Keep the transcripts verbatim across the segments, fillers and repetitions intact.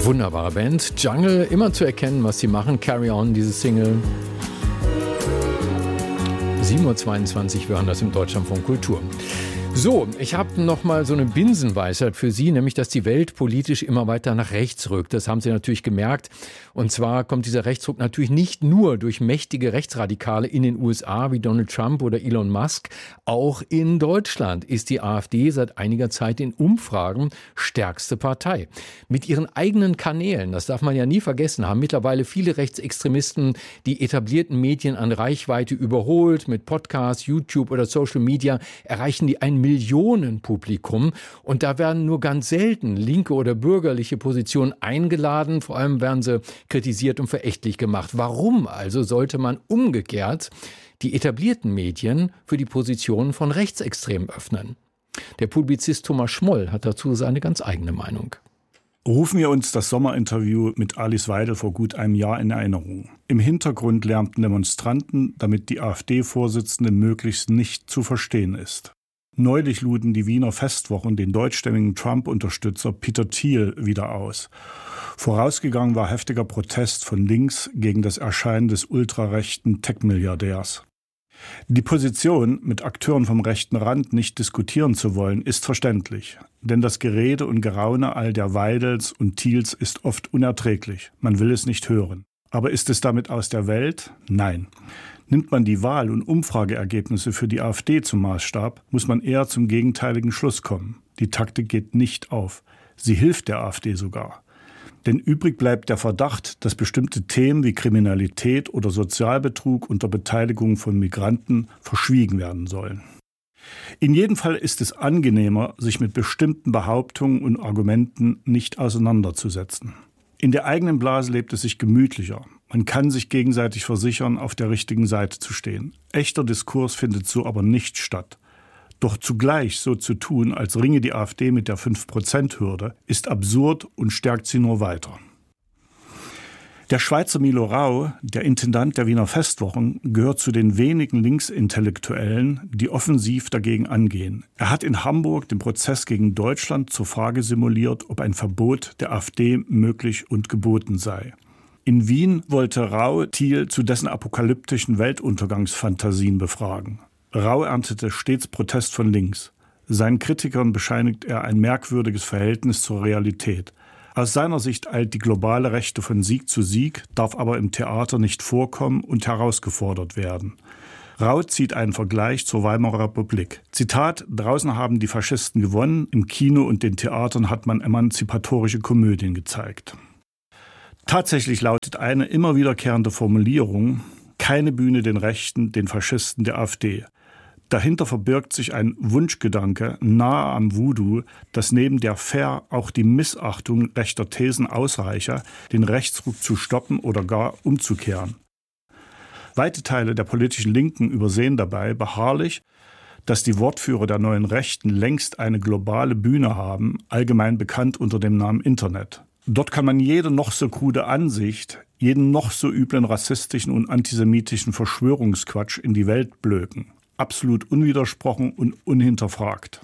Wunderbare Band. Jungle, immer zu erkennen, was sie machen. Carry On, diese Single. sieben Uhr zweiundzwanzig, wir hören das im Deutschlandfunk Kultur. So, ich habe noch mal so eine Binsenweisheit für Sie, nämlich, dass die Welt politisch immer weiter nach rechts rückt. Das haben Sie natürlich gemerkt. Und zwar kommt dieser Rechtsruck natürlich nicht nur durch mächtige Rechtsradikale in den U S A wie Donald Trump oder Elon Musk. Auch in Deutschland ist die AfD seit einiger Zeit in Umfragen stärkste Partei. Mit ihren eigenen Kanälen, das darf man ja nie vergessen, haben mittlerweile viele Rechtsextremisten die etablierten Medien an Reichweite überholt. Mit Podcasts, YouTube oder Social Media erreichen die ein Millionenpublikum. Und da werden nur ganz selten linke oder bürgerliche Positionen eingeladen. Vor allem werden sie kritisiert und verächtlich gemacht. Warum also sollte man umgekehrt die etablierten Medien für die Positionen von Rechtsextremen öffnen? Der Publizist Thomas Schmoll hat dazu seine ganz eigene Meinung. Rufen wir uns das Sommerinterview mit Alice Weidel vor gut einem Jahr in Erinnerung. Im Hintergrund lärmten Demonstranten, damit die AfD-Vorsitzende möglichst nicht zu verstehen ist. Neulich luden die Wiener Festwochen den deutschstämmigen Trump-Unterstützer Peter Thiel wieder aus. Vorausgegangen war heftiger Protest von links gegen das Erscheinen des ultrarechten Tech-Milliardärs. Die Position, mit Akteuren vom rechten Rand nicht diskutieren zu wollen, ist verständlich. Denn das Gerede und Geraune all der Weidels und Thiels ist oft unerträglich. Man will es nicht hören. Aber ist es damit aus der Welt? Nein. Nimmt man die Wahl- und Umfrageergebnisse für die AfD zum Maßstab, muss man eher zum gegenteiligen Schluss kommen. Die Taktik geht nicht auf. Sie hilft der AfD sogar. Denn übrig bleibt der Verdacht, dass bestimmte Themen wie Kriminalität oder Sozialbetrug unter Beteiligung von Migranten verschwiegen werden sollen. In jedem Fall ist es angenehmer, sich mit bestimmten Behauptungen und Argumenten nicht auseinanderzusetzen. In der eigenen Blase lebt es sich gemütlicher. Man kann sich gegenseitig versichern, auf der richtigen Seite zu stehen. Echter Diskurs findet so aber nicht statt. Doch zugleich so zu tun, als ringe die AfD mit der fünf Prozent Hürde, ist absurd und stärkt sie nur weiter. Der Schweizer Milo Rau, der Intendant der Wiener Festwochen, gehört zu den wenigen Linksintellektuellen, die offensiv dagegen angehen. Er hat in Hamburg den Prozess gegen Deutschland zur Frage simuliert, ob ein Verbot der AfD möglich und geboten sei. In Wien wollte Rau Thiel zu dessen apokalyptischen Weltuntergangsfantasien befragen. Rau erntete stets Protest von links. Seinen Kritikern bescheinigt er ein merkwürdiges Verhältnis zur Realität. Aus seiner Sicht eilt die globale Rechte von Sieg zu Sieg, darf aber im Theater nicht vorkommen und herausgefordert werden. Rau zieht einen Vergleich zur Weimarer Republik. Zitat: Draußen haben die Faschisten gewonnen, im Kino und den Theatern hat man emanzipatorische Komödien gezeigt. Tatsächlich lautet eine immer wiederkehrende Formulierung: keine Bühne den Rechten, den Faschisten der AfD. Dahinter verbirgt sich ein Wunschgedanke nahe am Voodoo, dass neben der Fair auch die Missachtung rechter Thesen ausreiche, den Rechtsruck zu stoppen oder gar umzukehren. Weite Teile der politischen Linken übersehen dabei beharrlich, dass die Wortführer der neuen Rechten längst eine globale Bühne haben, allgemein bekannt unter dem Namen Internet. Dort kann man jede noch so krude Ansicht, jeden noch so üblen rassistischen und antisemitischen Verschwörungsquatsch in die Welt blöken. Absolut unwidersprochen und unhinterfragt.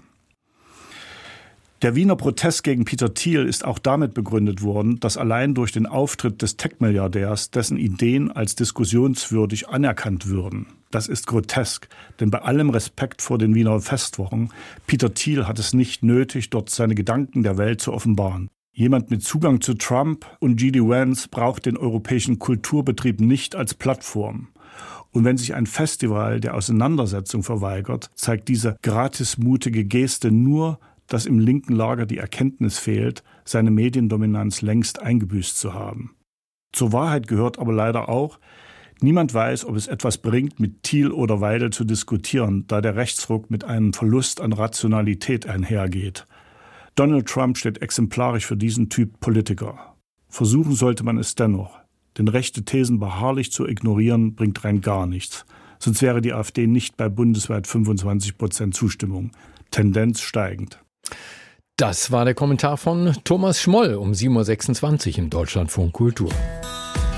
Der Wiener Protest gegen Peter Thiel ist auch damit begründet worden, dass allein durch den Auftritt des Tech-Milliardärs dessen Ideen als diskussionswürdig anerkannt würden. Das ist grotesk, denn bei allem Respekt vor den Wiener Festwochen, Peter Thiel hat es nicht nötig, dort seine Gedanken der Welt zu offenbaren. Jemand mit Zugang zu Trump und G D Vance braucht den europäischen Kulturbetrieb nicht als Plattform. Und wenn sich ein Festival der Auseinandersetzung verweigert, zeigt diese gratismutige Geste nur, dass im linken Lager die Erkenntnis fehlt, seine Mediendominanz längst eingebüßt zu haben. Zur Wahrheit gehört aber leider auch, niemand weiß, ob es etwas bringt, mit Thiel oder Weidel zu diskutieren, da der Rechtsruck mit einem Verlust an Rationalität einhergeht. Donald Trump steht exemplarisch für diesen Typ Politiker. Versuchen sollte man es dennoch. Denn rechte Thesen beharrlich zu ignorieren, bringt rein gar nichts. Sonst wäre die AfD nicht bei bundesweit fünfundzwanzig Prozent Zustimmung. Tendenz steigend. Das war der Kommentar von Thomas Schmoll um sieben Uhr sechsundzwanzig im Deutschlandfunk Kultur.